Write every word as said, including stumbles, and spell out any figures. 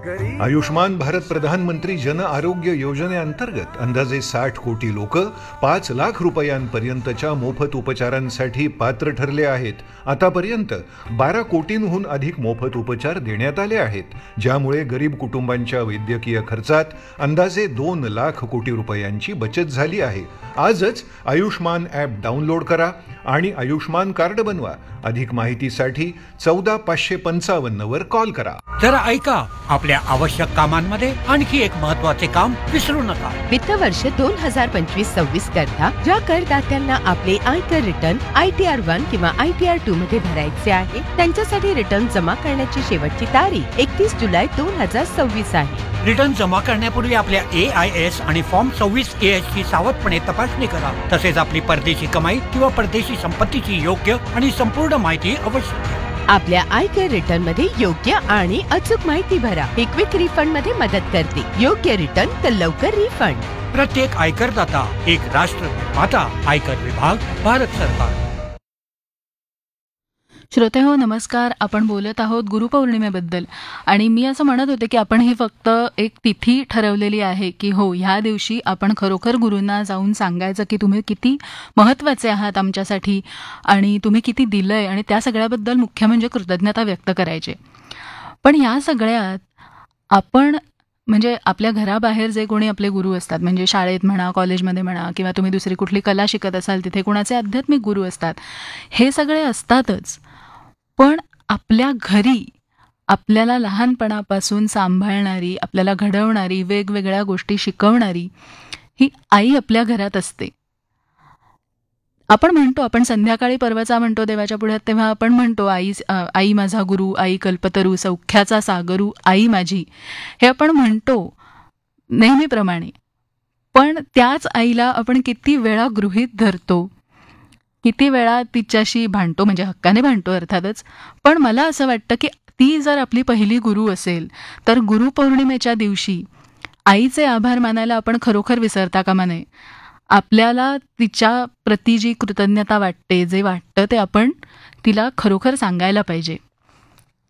आयुष्मान भारत प्रधानमंत्री जन आरोग्य योजनेअंतर्गत अंदाजे साठ कोटी लोक पाच लाख रुपयांपर्यंतच्या मोफत उपचारांसाठी पात्र ठरले आहेत. आतापर्यंत बारा कोटींहून अधिक मोफत उपचार देण्यात आले आहेत, ज्यामुळे गरीब कुटुंबांच्या वैद्यकीय खर्चात अंदाजे दोन लाख कोटी रुपयांची बचत झाली आहे. आजच आयुष्मान ॲप डाउनलोड करा आणि आयुष्मान कार्ड बनवा. अधिक माहितीसाठी चौदा पाचशे पंचावन्न वर कॉल करा. जरा ऐका, आपल्या आवश्यक कामांमध्ये आणखी एक महत्त्वाचे काम विसरू नका. वित्त वर्ष दोन हजार पंचवीस सव्वीस करता ज्या करदात्यांना आपले आयकर return I T R one किंवा आय टी आर टू मध्ये भरायचे आहे, त्यांच्यासाठी रिटर्न जमा करण्याची शेवटची तारीख एकतीस जुलै दोन हजार सव्वीस आहे. रिटर्न जमा करण्यापूर्वी आपल्या ए आय एस आणि फॉर्म सव्वीस ए एस ची सावधपणे तपासणी करा. तसेच आपली परदेशी कमाई किंवा परदेशी संपत्तीची योग्य आणि संपूर्ण माहिती अवश्य घ्या. आपल्या आयकर रिटर्न मध्ये योग्य आणि अचूक माहिती भरा. ही क्विक रिफंड मध्ये मदत करते. योग्य रिटर्न तर लवकर रिफंड. प्रत्येक आयकरदाता एक राष्ट्र निर्माता. आयकर विभाग, भारत सरकार. श्रोते हो, नमस्कार. आपण बोलत आहोत गुरुपौर्णिमेबद्दल आणि मी असं म्हणत होते की आपण ही फक्त एक तिथी ठरवलेली आहे की हो, ह्या दिवशी आपण खरोखर गुरूंना जाऊन सांगायचं की तुम्ही किती महत्त्वाचे आहात आमच्यासाठी आणि तुम्ही किती दिलंय, आणि त्या सगळ्याबद्दल मुख्य म्हणजे कृतज्ञता व्यक्त करायची. पण ह्या सगळ्यात आपण म्हणजे आपल्या घराबाहेर जे कोणी आपले गुरु असतात, म्हणजे शाळेत म्हणा, कॉलेजमध्ये म्हणा, किंवा तुम्ही दुसरी कुठली कला शिकत असाल तिथे कोणाचे आध्यात्मिक गुरु असतात, हे सगळे असतातच. पण आपल्या घरी आपल्याला लहानपणापासून सांभाळणारी, आपल्याला घडवणारी, वेगवेगळ्या गोष्टी शिकवणारी ही आई आपल्या घरात असते. आपण म्हणतो, आपण संध्याकाळी पर्वचा म्हणतो देवाच्या पुढ्यात, तेव्हा आपण म्हणतो आई आई माझा गुरु, आई कल्पतरू, सौख्याचा सागरू, आई माझी, हे आपण म्हणतो नेहमीप्रमाणे. पण त्याच आईला आपण किती वेळा गृहीत धरतो, किती वेळा तिच्याशी भांडतो, म्हणजे हक्काने भांडतो अर्थातच. पण मला असं वाटतं की ती जर आपली पहिली गुरु असेल तर गुरुपौर्णिमेच्या दिवशी आईचे आभार मानायला आपण खरोखर विसरता कामा नये. आपल्याला तिच्या प्रती जी कृतज्ञता वाटते, जे वाटतं ते आपण तिला खरोखर सांगायला पाहिजे.